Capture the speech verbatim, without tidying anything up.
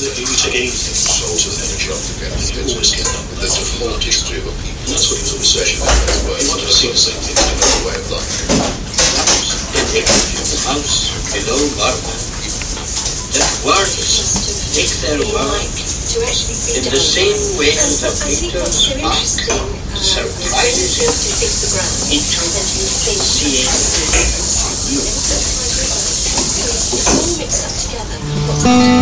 You take anything, source of energy off the ground, you always get that. There's a whole history of a people. And that's what he was always saying. You want to see the same thing in another way of life. The house below Varna, that warriors take their work in the same way that Peter's ark surprises him into seeing you.